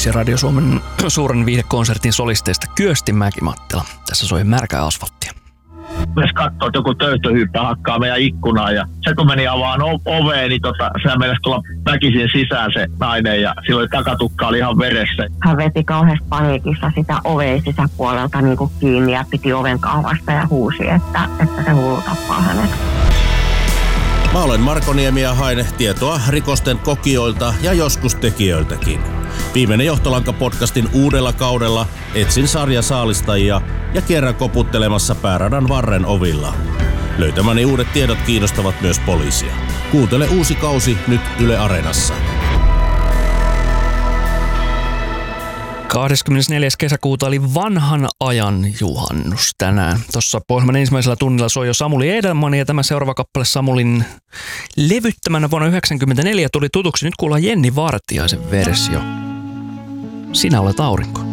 yksi Radio Suomen suuren viihdekonsertin solisteista Kyösti Mäki-Mattila. Tässä soi Märkää asfalttia. Myös katsoo, että joku töyttöhyyppä hakkaa meidän ikkunaan ja se kun meni avaan oveen, niin sehän meinasi tulla väkisin sisään se nainen ja silloin takatukka oli ihan veressä. Hän veti kauheasti paniikissa sitä oveen sisäpuolelta niin kuin kiinni ja piti oven kahvasta ja huusi, että se hullu tappaa hänet. Mä olen Marko Niemi ja haen tietoa rikosten kokijoilta ja joskus tekijöiltäkin. Viimeinen Johtolanka-podcastin uudella kaudella etsin sarjasaalistajia ja kierrän koputtelemassa pääradan varren ovilla. Löytämäni uudet tiedot kiinnostavat myös poliisia. Kuuntele uusi kausi nyt Yle Areenassa. 24. kesäkuuta oli vanhan ajan juhannus tänään. Tuossa Pohjelman ensimmäisellä tunnilla soi jo Samuli Edelman ja tämä seuraava kappale Samulin levyttämänä vuonna 1994 tuli tutuksi. Nyt kuullaan Jenni Vartiaisen versio. Sinä olet aurinko.